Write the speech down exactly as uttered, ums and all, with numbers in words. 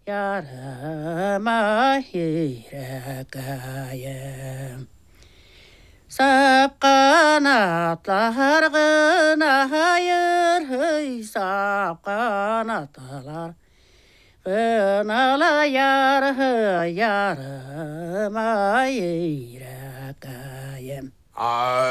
yarıma yüreğim. Sap kanatlar gınayır, hey sap kanatlar gınalayar, hey yarıma yüreğim.